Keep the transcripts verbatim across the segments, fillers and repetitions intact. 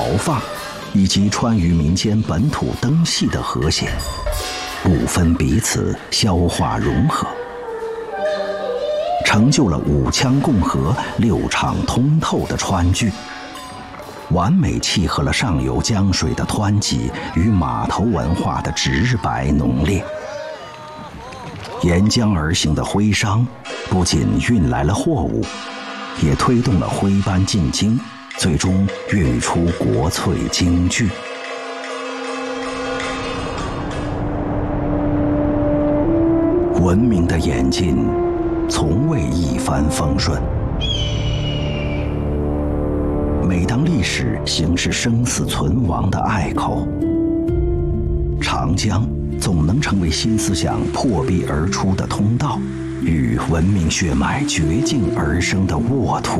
放，以及川渝民间本土灯戏的和谐，不分彼此，消化融合，成就了五腔共和、六场通透的川剧，完美契合了上游江水的湍急与码头文化的直白浓烈。沿江而行的徽商不仅运来了货物，也推动了徽班进京，最终孕育出国粹京剧。文明的演进从未一帆风顺，每当历史行至生死存亡的隘口，长江总能成为新思想破壁而出的通道，与文明血脉绝境而生的沃土。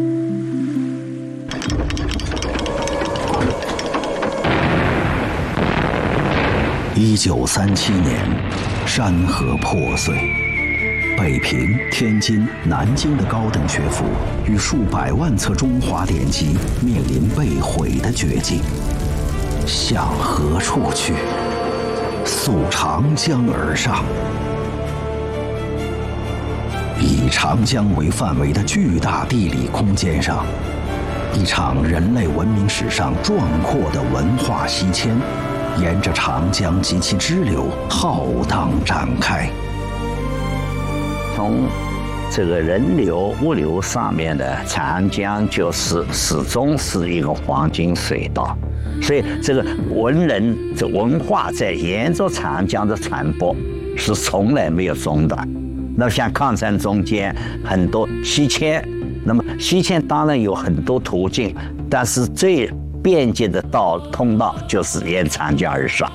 一九三七年，山河破碎，北平、天津、南京的高等学府与数百万册中华典籍面临被毁的绝境。向何处去？溯长江而上。以长江为范围的巨大地理空间上，一场人类文明史上壮阔的文化西迁，沿着长江及其支流浩荡展开。 从这个人流物流上面的长江就是始终是一个黄金水道，所以这个文人这文化在沿着长江的传播是从来没有中断。那么像抗战中间很多西迁，那么西迁当然有很多途径，但是最便捷的道通道就是沿长江而上。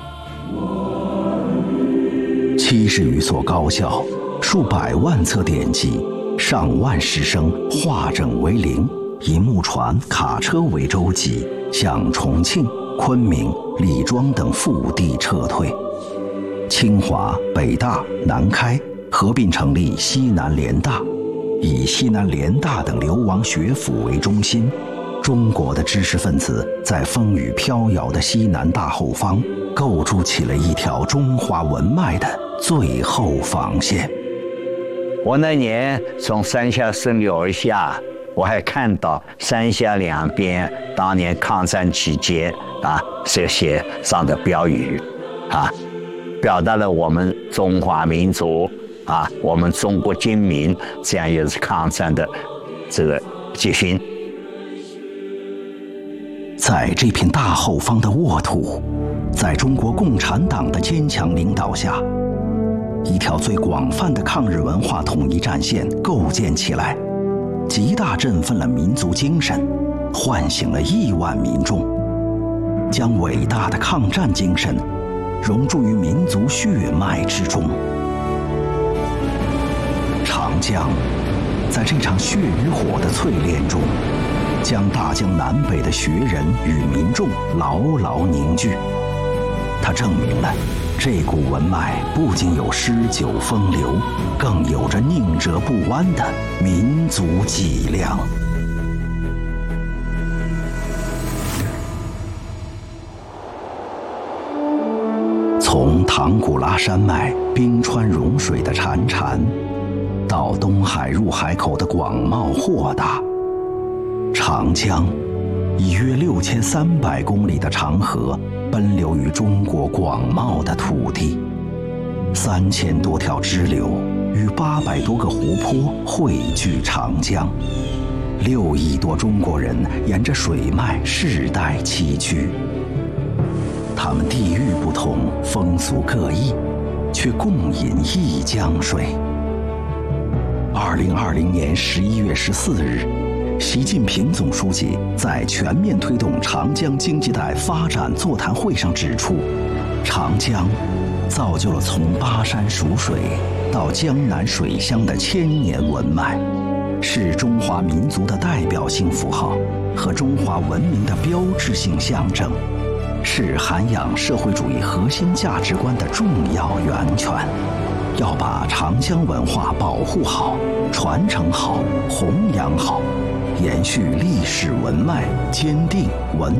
七十余所高校，数百万册典籍，上万师生化整为零，以木船、卡车为舟楫，向重庆、昆明、李庄等腹地撤退。清华、北大、南开合并成立西南联大，以西南联大等流亡学府为中心，中国的知识分子在风雨飘摇的西南大后方构筑起了一条中华文脉的最后防线。 我那年从山下顺流而下，我还看到山下两边当年抗战期间啊这些上的标语啊，表达了我们中华民族啊，我们中国军民这样一次抗战的这个决心。 在这片大后方的沃土，在中国共产党的坚强领导下，一条最广泛的抗日文化统一战线构建起来，极大振奋了民族精神，唤醒了亿万民众，将伟大的抗战精神融入于民族血脉之中。长江在这场血与火的淬炼中，将大江南北的学人与民众牢牢凝聚。它证明了这股文脉不仅有诗酒风流，更有着宁折不弯的民族脊梁。从唐古拉山脉冰川融水的潺潺，到东海入海口的广袤豁达，长江以约六千三百公里的长河奔流于中国广袤的土地，三千多条支流与八百多个湖泊汇聚长江，六亿多中国人沿着水脉世代栖居。他们地域不同，风俗各异，却共饮一江水。二零二零年十一月十四日，习近平总书记在全面推动长江经济带发展座谈会上指出，长江造就了从巴山蜀水到江南水乡的千年文脉，是中华民族的代表性符号和中华文明的标志性象征，是涵养社会主义核心价值观的重要源泉。要把长江文化保护好、传承好、弘扬好，延续历史文脉，坚定文